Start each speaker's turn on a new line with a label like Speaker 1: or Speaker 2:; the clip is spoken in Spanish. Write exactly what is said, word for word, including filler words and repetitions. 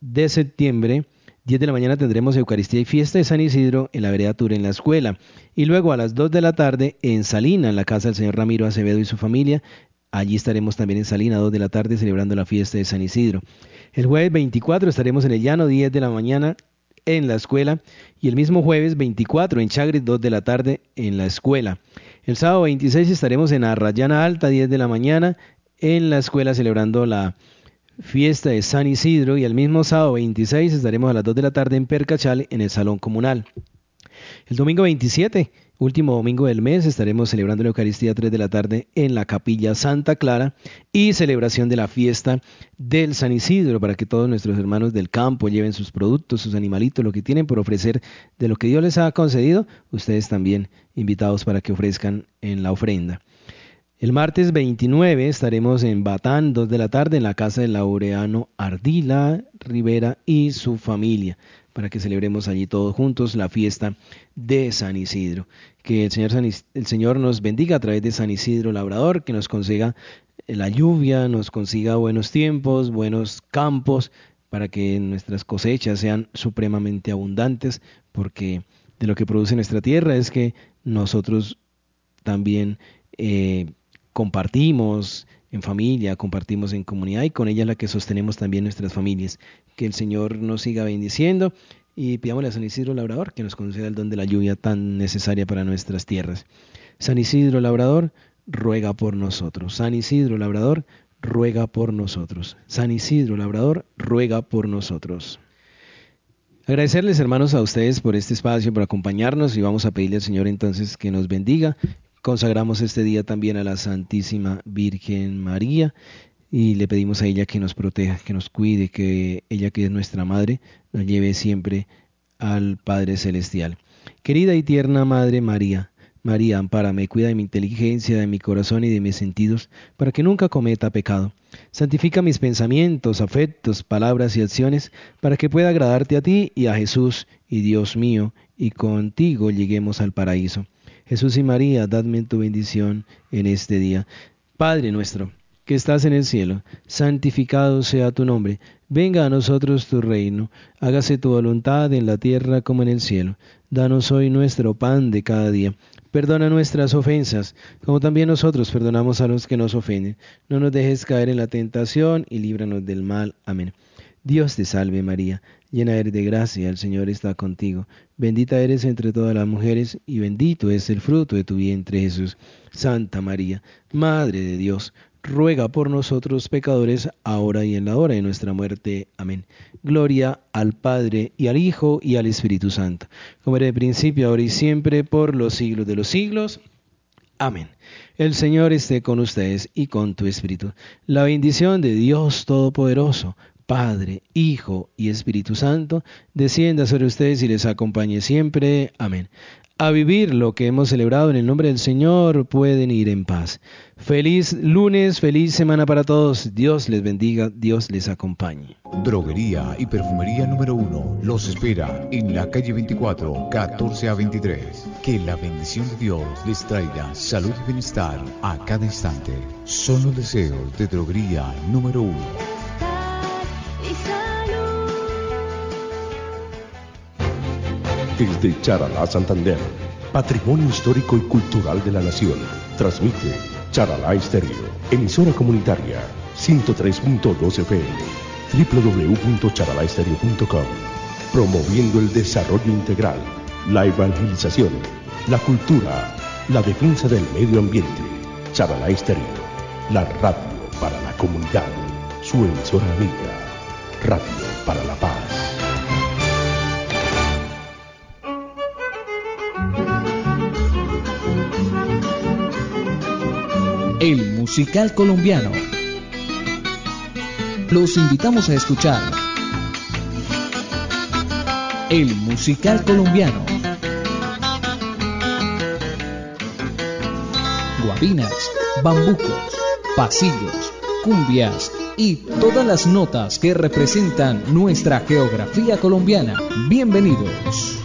Speaker 1: de septiembre, diez de la mañana, tendremos Eucaristía y Fiesta de San Isidro en la vereda Ture, en la escuela. Y luego a las dos de la tarde en Salina, en la casa del señor Ramiro Acevedo y su familia. Allí estaremos también en Salina, dos de la tarde, celebrando la fiesta de San Isidro. El jueves veinticuatro estaremos en el Llano, diez de la mañana, en la escuela. Y el mismo jueves veinticuatro en Chagres, dos de la tarde, en la escuela. El sábado veintiséis estaremos en Arrayana Alta, diez de la mañana, en la escuela, celebrando la fiesta de San Isidro. Y el mismo sábado veintiséis estaremos a las dos de la tarde en Percachal, en el Salón Comunal. El domingo veintisiete, último domingo del mes, estaremos celebrando la Eucaristía a tres de la tarde en la Capilla Santa Clara y celebración de la fiesta del San Isidro, para que todos nuestros hermanos del campo lleven sus productos, sus animalitos, lo que tienen por ofrecer de lo que Dios les ha concedido, ustedes también invitados para que ofrezcan en la ofrenda. El martes veintinueve estaremos en Batán, dos de la tarde, en la casa del Laureano Ardila Rivera y su familia, para que celebremos allí todos juntos la fiesta de San Isidro. Que el Señor, San Is- el Señor nos bendiga a través de San Isidro Labrador, que nos consiga la lluvia, nos consiga buenos tiempos, buenos campos, para que nuestras cosechas sean supremamente abundantes, porque de lo que produce nuestra tierra es que nosotros también eh, compartimos en familia, compartimos en comunidad, y con ella es la que sostenemos también nuestras familias. Que el Señor nos siga bendiciendo y pidámosle a San Isidro Labrador que nos conceda el don de la lluvia tan necesaria para nuestras tierras. San Isidro Labrador, ruega por nosotros. San Isidro Labrador, ruega por nosotros. San Isidro Labrador, ruega por nosotros. Agradecerles, hermanos, a ustedes por este espacio, por acompañarnos, y vamos a pedirle al Señor entonces que nos bendiga. Consagramos este día también a la Santísima Virgen María y le pedimos a ella que nos proteja, que nos cuide, que ella, que es nuestra Madre, nos lleve siempre al Padre Celestial. Querida y tierna Madre María, María, ampárame, cuida de mi inteligencia, de mi corazón y de mis sentidos, para que nunca cometa pecado. Santifica mis pensamientos, afectos, palabras y acciones, para que pueda agradarte a ti y a Jesús y Dios mío, y contigo lleguemos al paraíso. Jesús y María, dadme tu bendición en este día. Padre nuestro, que estás en el cielo, santificado sea tu nombre. Venga a nosotros tu reino. Hágase tu voluntad en la tierra como en el cielo. Danos hoy nuestro pan de cada día. Perdona nuestras ofensas, como también nosotros perdonamos a los que nos ofenden. No nos dejes caer en la tentación y líbranos del mal. Amén. Dios te salve María, llena eres de gracia, el Señor está contigo. Bendita eres entre todas las mujeres, y bendito es el fruto de tu vientre Jesús. Santa María, Madre de Dios, ruega por nosotros pecadores, ahora y en la hora de nuestra muerte. Amén. Gloria al Padre, y al Hijo, y al Espíritu Santo, como era de principio, ahora y siempre, por los siglos de los siglos. Amén. El Señor esté con ustedes y con tu espíritu. La bendición de Dios Todopoderoso, Padre, Hijo y Espíritu Santo, descienda sobre ustedes y les acompañe siempre. Amén. A vivir lo que hemos celebrado en el nombre del Señor, pueden ir en paz. Feliz lunes, feliz semana para todos. Dios les bendiga, Dios les acompañe.
Speaker 2: Droguería y perfumería número uno los espera en la calle veinticuatro, catorce a veintitrés. Que la bendición de Dios les traiga salud y bienestar a cada instante. Son los deseos de Droguería número uno.
Speaker 3: Desde Charalá, Santander, Patrimonio Histórico y Cultural de la Nación, transmite Charalá Estéreo, emisora comunitaria, ciento tres punto dos F M, doble u doble u doble u punto charalá estéreo punto com, promoviendo el desarrollo integral, la evangelización, la cultura, la defensa del medio ambiente. Charalá Estéreo, la radio para la comunidad, su emisora amiga, Radio para la Paz.
Speaker 4: El musical colombiano. Los invitamos a escuchar El musical colombiano. Guabinas, bambucos, pasillos, cumbias y todas las notas que representan nuestra geografía colombiana. Bienvenidos.